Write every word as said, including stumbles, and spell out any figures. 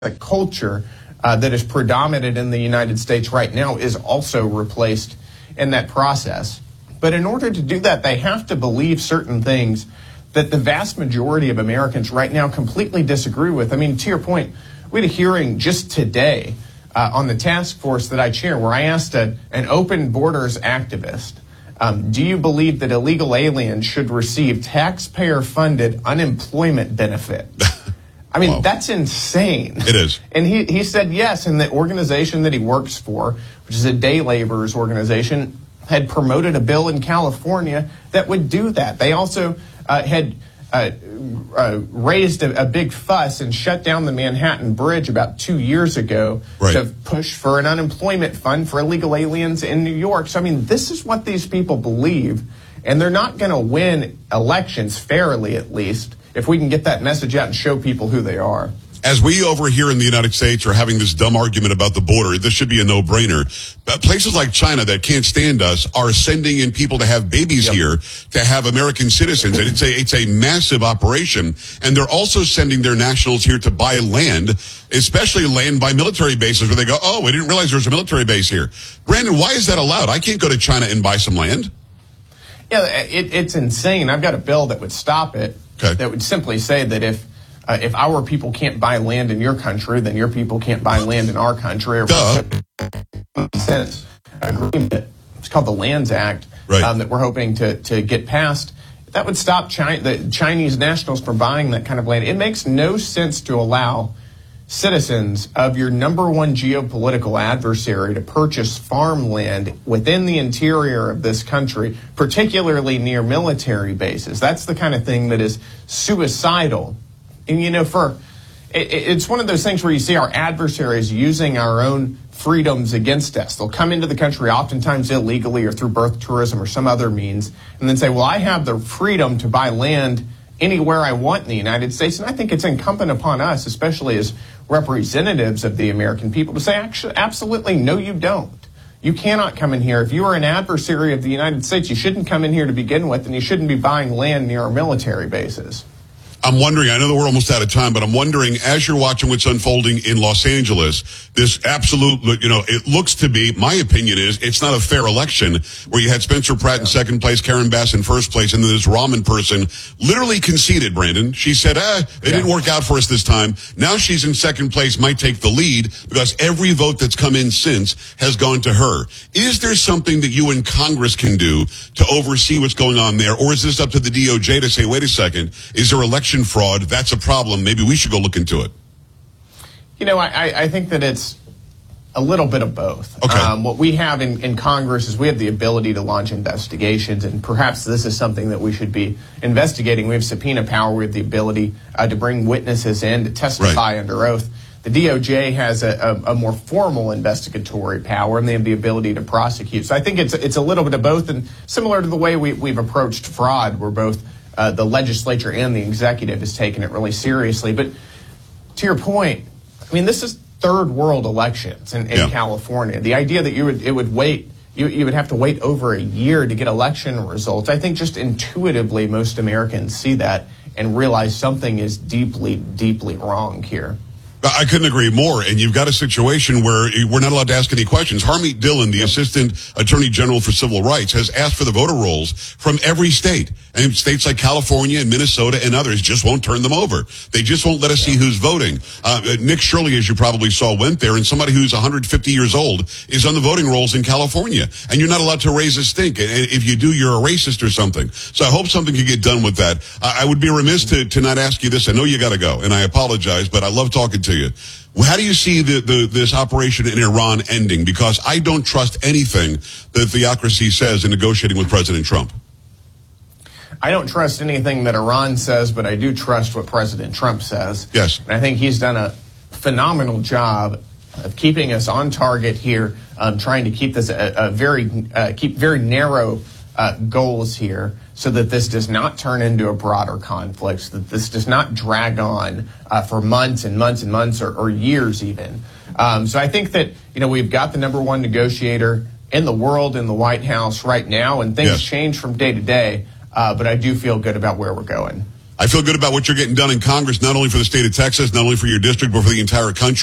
the culture uh, that is predominant in the United States right now is also replaced in that process. But in order to do that, they have to believe certain things that the vast majority of Americans right now completely disagree with. I mean, to your point, we had a hearing just today uh, on the task force that I chair where I asked a, an open borders activist, um, do you believe that illegal aliens should receive taxpayer-funded unemployment benefit? I mean, wow. That's insane. It is. And he, he said yes, and the organization that he works for, which is a day laborers organization, had promoted a bill in California that would do that. They also uh, had uh, uh, raised a, a big fuss and shut down the Manhattan Bridge about two years ago right. to push for an unemployment fund for illegal aliens in New York. So, I mean, this is what these people believe, and they're not going to win elections fairly, at least, if we can get that message out and show people who they are. As we over here in the United States are having this dumb argument about the border, this should be a no-brainer. But places like China that can't stand us are sending in people to have babies yep. here, to have American citizens. And it's a, it's a massive operation. And they're also sending their nationals here to buy land, especially land by military bases where they go, oh, we didn't realize there's a military base here. Brandon, why is that allowed? I can't go to China and buy some land. Yeah, it, it's insane. I've got a bill that would stop it, okay. that would simply say that if Uh, if our people can't buy land in your country, then your people can't buy land in our country. Or sense agreement. It's called the Lands Act right. um, that we're hoping to to get passed. That would stop China, the Chinese nationals from buying that kind of land. It makes no sense to allow citizens of your number one geopolitical adversary to purchase farmland within the interior of this country, particularly near military bases. That's the kind of thing that is suicidal. And, you know, for it, it's one of those things where you see our adversaries using our own freedoms against us. They'll come into the country oftentimes illegally or through birth tourism or some other means and then say, well, I have the freedom to buy land anywhere I want in the United States. And I think it's incumbent upon us, especially as representatives of the American people, to say, actually, absolutely, no, you don't. You cannot come in here. If you are an adversary of the United States, you shouldn't come in here to begin with, and you shouldn't be buying land near our military bases. I'm wondering, I know that we're almost out of time, but I'm wondering, as you're watching what's unfolding in Los Angeles, this absolute, you know, it looks to be, my opinion is, it's not a fair election, where you had Spencer Pratt in second place, Karen Bass in first place, and then this Rahman person literally conceded, Brandon. She said, ah, it yeah. didn't work out for us this time. Now she's in second place, might take the lead, because every vote that's come in since has gone to her. Is there something that you in Congress can do to oversee what's going on there, or is this up to the D O J to say, wait a second, is there election fraud? That's a problem. Maybe we should go look into it. You know, I, I think that it's a little bit of both. Okay. Um, what we have in, in Congress is we have the ability to launch investigations, and perhaps this is something that we should be investigating. We have subpoena power. We have the ability uh, to bring witnesses in to testify right. under oath. The D O J has a, a, a more formal investigatory power, and they have the ability to prosecute. So I think it's it's a little bit of both, and similar to the way we, we've approached fraud, where both Uh, the legislature and the executive has taken it really seriously. But to your point, I mean, this is third world elections in, in yeah. California. The idea that you would it would wait, you, you would have to wait over a year to get election results, I think just intuitively most Americans see that and realize something is deeply, deeply wrong here. I couldn't agree more. And you've got a situation where we're not allowed to ask any questions. Harmeet Dillon, the Assistant Attorney General for Civil Rights, has asked for the voter rolls from every state. And states like California and Minnesota and others just won't turn them over. They just won't let us see who's voting. Uh, Nick Shirley, as you probably saw, went there, and somebody who's one hundred fifty years old is on the voting rolls in California. And you're not allowed to raise a stink. And if you do, you're a racist or something. So I hope something can get done with that. I, I would be remiss to, to not ask you this. I know you got to go, and I apologize, but I love talking to you. How do you see the, the, this operation in Iran ending? Because I don't trust anything that theocracy says in negotiating with President Trump. I don't trust anything that Iran says, but I do trust what President Trump says. Yes. And I think he's done a phenomenal job of keeping us on target here, um, trying to keep this a, a very uh, keep very narrow uh, goals here, so that this does not turn into a broader conflict, so that this does not drag on uh, for months and months and months or, or years even. Um, so I think that, you know, we've got the number one negotiator in the world in the White House right now, and things yes. change from day to day, uh, but I do feel good about where we're going. I feel good about what you're getting done in Congress, not only for the state of Texas, not only for your district, but for the entire country.